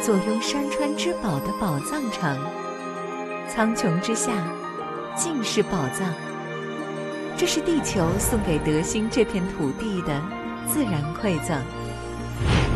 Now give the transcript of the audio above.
坐拥山川之宝的宝藏城，苍穹之下尽是宝藏。这是地球送给德兴这片土地的自然馈赠。